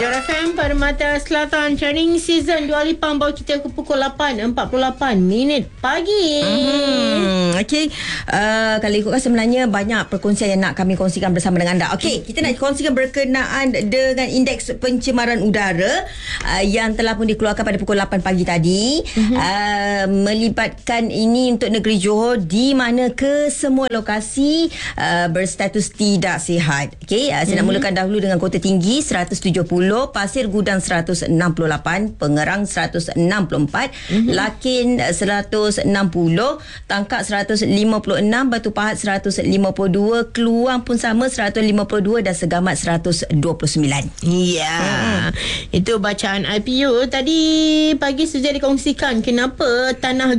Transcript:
Jar FM Permata Selatan Training Season 2 Lipang bawa kita ke pukul 8.48 pagi. Okey, kalau ikutkan sebenarnya banyak perkongsian yang nak kami kongsikan bersama dengan anda. Okey, kita nak kongsikan berkenaan dengan indeks pencemaran udara yang telah pun dikeluarkan pada pukul 8 pagi tadi. Melibatkan ini untuk negeri Johor, di mana ke semua lokasi berstatus tidak sihat. Okey, saya nak mulakan dahulu dengan Kota Tinggi 170, Pasir Gudang 168, Pengerang 164, Lakin 160, Tangkak 156, Batu Pahat 152, Keluang pun sama 152 dan Segamat 129. Ya, itu bacaan IPU tadi pagi sudah dikongsikan kenapa tanah